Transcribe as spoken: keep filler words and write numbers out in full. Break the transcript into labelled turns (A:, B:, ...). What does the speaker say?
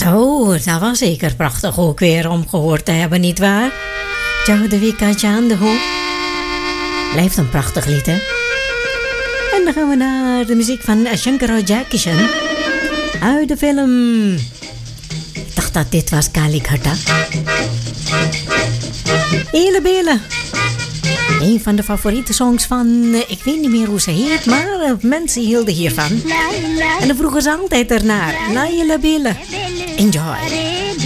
A: Zo, dat was zeker prachtig ook weer om gehoord te hebben, nietwaar? Jodewika aan de hoek. Blijft een prachtig lied, hè? En dan gaan we naar de muziek van Shankar Jackson uit de film. Ik dacht dat dit was Kalikata. Hele Bele. Een van de favoriete songs van, ik weet niet meer hoe ze heet, maar mensen hielden hiervan. En dan vroegen ze altijd ernaar. Laila Bele. Enjoy.